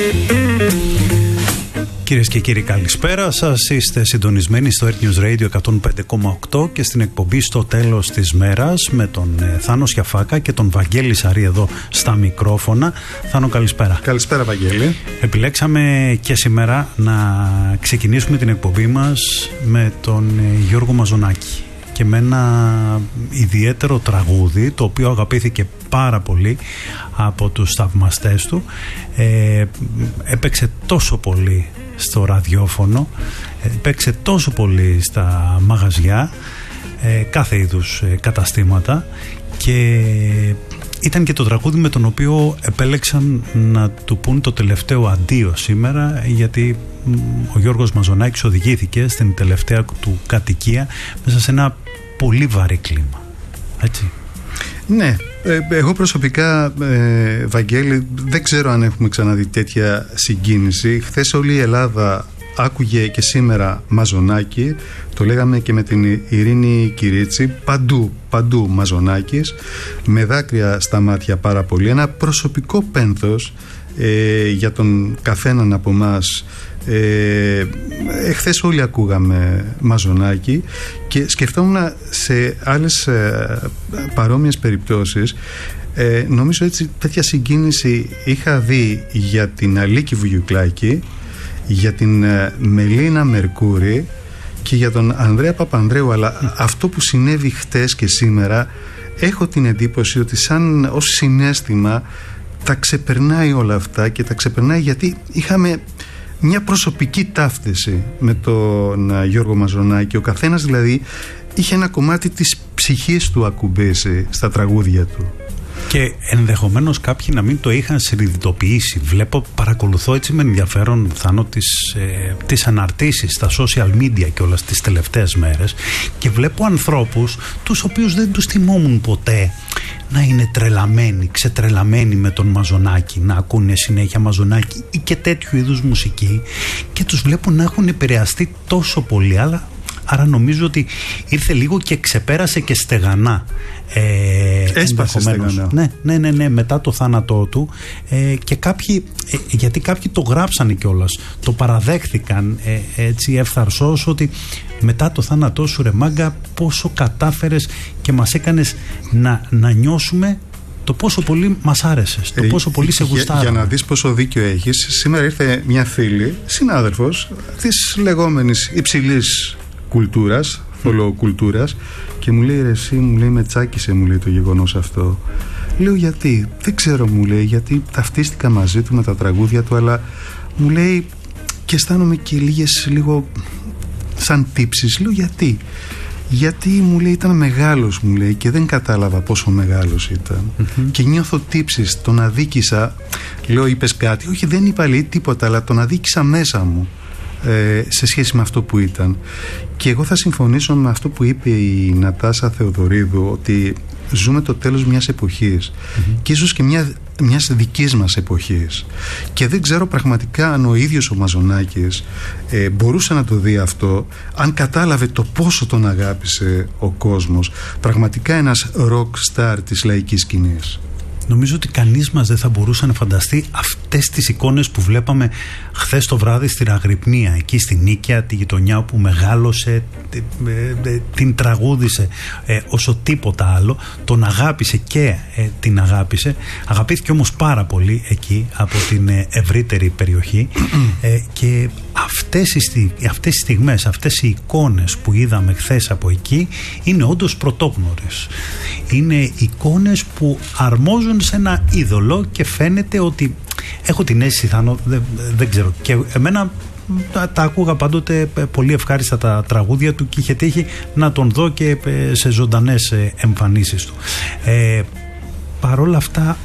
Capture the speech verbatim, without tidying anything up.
Κυρίες και κύριοι, καλησπέρα σας. Είστε συντονισμένοι στο Earth News Radio εκατόν πέντε κόμμα οκτώ και στην εκπομπή Στο Τέλος της Μέρας με τον Θάνο Σιαφάκα και τον Βαγγέλη Σαρή εδώ στα μικρόφωνα. Θάνο, καλησπέρα. Καλησπέρα, Βαγγέλη. Επιλέξαμε και σήμερα να ξεκινήσουμε την εκπομπή μας με τον Γιώργο Μαζονάκη και με ένα ιδιαίτερο τραγούδι, το οποίο αγαπήθηκε πάρα πολύ από τους θαυμαστές του. Ε, έπαιξε τόσο πολύ στο ραδιόφωνο, έπαιξε τόσο πολύ στα μαγαζιά, ε, κάθε είδους ε, καταστήματα, και ήταν και το τραγούδι με τον οποίο επέλεξαν να του πούν το τελευταίο αντίο σήμερα, γιατί ο Γιώργος Μαζονάκης οδηγήθηκε στην τελευταία του κατοικία μέσα σε ένα πολύ βαρύ κλίμα. Έτσι. Ναι, εγώ προσωπικά, ε, Βαγγέλη, δεν ξέρω αν έχουμε ξαναδεί τέτοια συγκίνηση. Χθες όλη η Ελλάδα άκουγε και σήμερα Μαζονάκη, το λέγαμε και με την Ειρήνη Κυρίτσι, παντού, παντού Μαζονάκης, με δάκρυα στα μάτια πάρα πολύ. Ένα προσωπικό πένθος ε, για τον καθέναν από εμάς. Ε, εχθές όλοι ακούγαμε Μαζονάκη και σκεφτόμουν σε άλλες ε, παρόμοιες περιπτώσεις. ε, νομίζω έτσι τέτοια συγκίνηση είχα δει για την Αλίκη Βουγιουκλάκη, για την ε, Μελίνα Μερκούρη και για τον Ανδρέα Παπανδρέου, αλλά αυτό που συνέβη χτες και σήμερα έχω την εντύπωση ότι σαν ως συναίσθημα τα ξεπερνάει όλα αυτά, και τα ξεπερνάει γιατί είχαμε μια προσωπική ταύτιση με τον Γιώργο Μαζονάκη. Ο καθένας δηλαδή είχε ένα κομμάτι της ψυχής του ακουμπήσει στα τραγούδια του. Και ενδεχομένως κάποιοι να μην το είχαν συνειδητοποιήσει. Βλέπω, παρακολουθώ έτσι με ενδιαφέρον, Θάνο, τις, ε, τις αναρτήσεις στα social media και όλες τις τελευταίες μέρες, και βλέπω ανθρώπους τους οποίους δεν τους θυμόμουν ποτέ να είναι τρελαμένοι, ξετρελαμένοι με τον Μαζονάκη, να ακούνε συνέχεια Μαζονάκη ή και τέτοιου είδους μουσική, και τους βλέπω να έχουν επηρεαστεί τόσο πολύ. Αλλά άρα νομίζω ότι ήρθε λίγο και ξεπέρασε και στεγανά. Ε, Έσπασε στεγανά. Ναι, ναι, ναι, ναι, μετά το θάνατό του. Ε, και κάποιοι, ε, γιατί κάποιοι το γράψανε κιόλας, το παραδέχθηκαν ε, έτσι ευθαρσώς, ότι μετά το θάνατό σου, ρε μάγκα, πόσο κατάφερες και μας έκανες να, να νιώσουμε το πόσο πολύ μας άρεσες, το πόσο πολύ ε, σε γουστάρω. Για, για να δεις πόσο δίκιο έχεις, σήμερα ήρθε μια φίλη, συνάδελφος της λεγόμενης υψηλής κουλτούρας, θολοκουλτούρας, και μου λέει, ρε εσύ, μου λέει, με τσάκισε, μου λέει, το γεγονός αυτό. Λέω, γιατί? Δεν ξέρω, μου λέει, γιατί ταυτίστηκα μαζί του με τα τραγούδια του, αλλά μου λέει και αισθάνομαι και λίγες λίγο σαν τύψεις. Λέω, γιατί? Γιατί, μου λέει, ήταν μεγάλος, μου λέει, και δεν κατάλαβα πόσο μεγάλος ήταν. Mm-hmm. Και νιώθω τύψεις, τον αδίκησα. Λέω, είπες κάτι? Όχι, δεν είπα, λέει, τίποτα, αλλά τον αδίκησα μέσα μου ε, σε σχέση με αυτό που ήταν. Και εγώ θα συμφωνήσω με αυτό που είπε η Νατάσα Θεοδωρίδου, ότι ζούμε το τέλος μιας εποχής, mm-hmm. και ίσως και μια, μιας δικής μας εποχής, και δεν ξέρω πραγματικά αν ο ίδιος ο Μαζονάκης ε, μπορούσε να το δει αυτό, αν κατάλαβε το πόσο τον αγάπησε ο κόσμος, πραγματικά ένας rock star της λαϊκής σκηνής. Νομίζω ότι κανείς μας δεν θα μπορούσε να φανταστεί αυτές τις εικόνες που βλέπαμε χθες το βράδυ στην Αγρυπνία, εκεί στη Νίκαια, τη γειτονιά που μεγάλωσε, την τραγούδισε ε, όσο τίποτα άλλο, τον αγάπησε και ε, την αγάπησε. Αγαπήθηκε όμως πάρα πολύ εκεί από την ε, ευρύτερη περιοχή ε, και αυτές οι, αυτές οι στιγμές, αυτές οι εικόνες που είδαμε χθες από εκεί είναι όντως πρωτόγνωρες. Είναι εικόνες που αρμόζουν σε ένα είδωλο, και φαίνεται ότι έχω την αίσθηση, Θάνο, δεν, δεν ξέρω, και εμένα τα, τα άκουγα πάντοτε πολύ ευχάριστα τα τραγούδια του, και είχε τύχει να τον δω και σε ζωντανές εμφανίσεις του. Ε, παρόλα αυτά